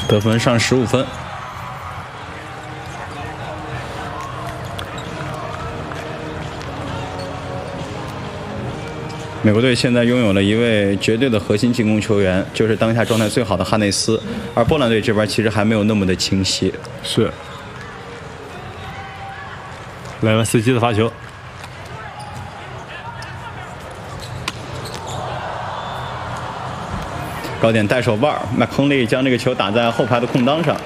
得分上15分。美国队现在拥有了一位绝对的核心进攻球员，就是当下状态最好的哈内斯，而波兰队这边其实还没有那么的清晰。 是。莱万斯基的发球， 高点带手腕，麦克亨利将这个球打在后排的空当上。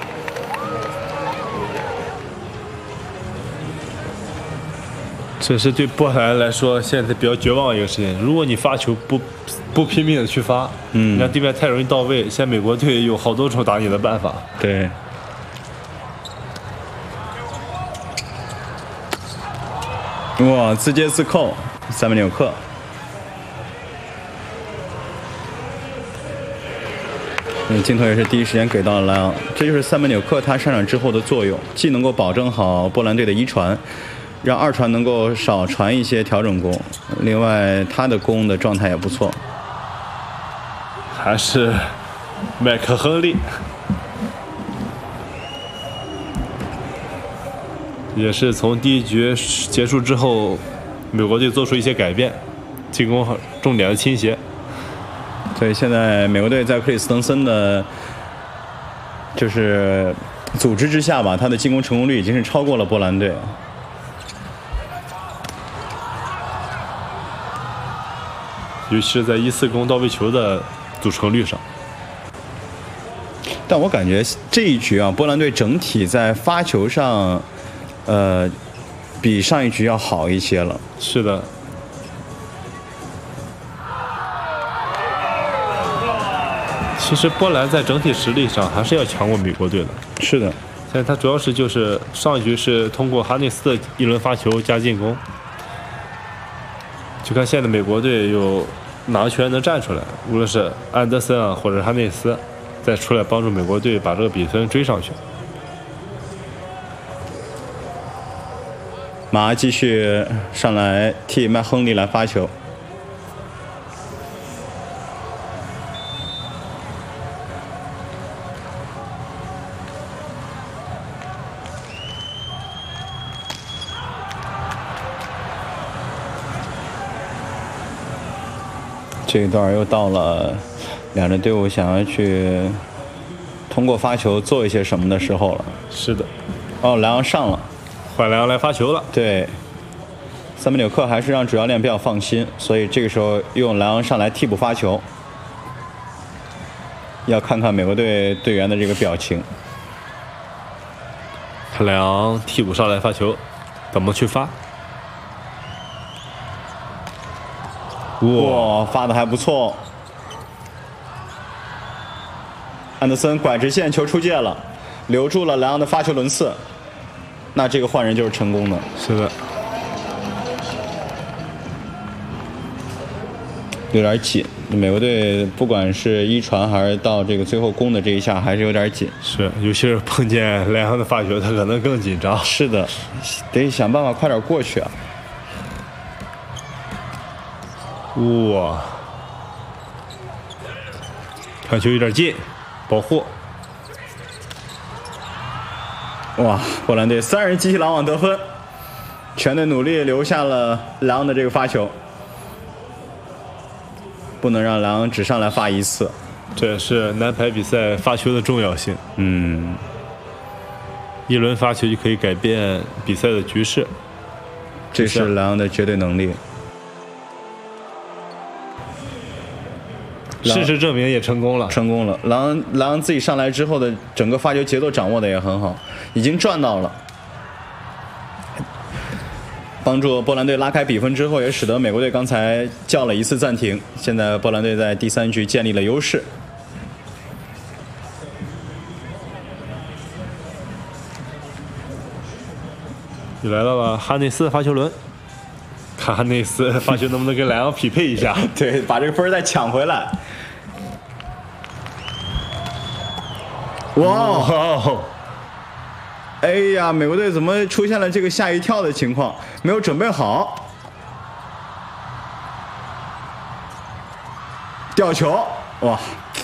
这是对波兰来说现在比较绝望的一个事情。如果你发球不拼命的去发，让对面太容易到位。现在美国队有好多种打你的办法。 对。哇，自接自扣，塞门纽克。镜头也是第一时间给到了莱昂，这就是塞门纽克他上场之后的作用，既能够保证好波兰队的一传，让二传能够少传一些调整攻，另外他的攻的状态也不错。 还是麦克亨利，也是从第一局结束之后，美国队做出一些改变，进攻重点的倾斜。 所以现在美国队在克里斯滕森的，就是组织之下吧，他的进攻成功率已经是超过了波兰队。 尤其是在1-4攻到位球的组成率上。 但我感觉这一局啊，波兰队整体在发球上，比上一局要好一些了。 是的。其实波兰在整体实力上还是要强过美国队的。 是的。 现在他主要是就是上一局是通过哈内斯的一轮发球加进攻。就看现在美国队有哪个球员能站出来，无论是安德森啊，或者哈内斯，再出来帮助美国队把这个比分追上去。 马继续上来替麦亨利来发球。这一段又到了两支队伍想要去通过发球做一些什么的时候了。 是的。 哦，莱昂上了， 换莱昂来发球了。 对，塞门纽克还是让主教练比较放心，所以这个时候用莱昂上来替补发球。要看看美国队队员的这个表情。 看莱昂替补上来发球，怎么去发？ 哇，发的还不错。安德森拐直线球出界了，留住了莱昂的发球轮次，那这个换人就是成功的。 是的。 有点紧，美国队不管是一传还是到这个最后攻的这一下，还是有点紧。 是，尤其是碰见莱昂的发球，他可能更紧张。 是的，得想办法快点过去啊。 哇，传球有点近，保护。 哇，波兰队3人集体拦网得分，全队努力留下了莱昂的这个发球，不能让莱昂只上来发一次。 这也是男排比赛发球的重要性。一轮发球就可以改变比赛的局势， 这是莱昂的绝对能力。 事实证明也成功了， 成功了。莱昂自己上来之后的整个发球节奏掌握的也很好，已经赚到了，帮助波兰队拉开比分之后，也使得美国队刚才叫了一次暂停。现在波兰队在第3局建立了优势。 又来到了哈内斯的发球轮，看哈内斯发球能不能跟莱昂匹配一下。 对，把这个分再抢回来。哇！哎呀，美国队怎么出现了这个吓一跳的情况？没有准备好，吊球，哇！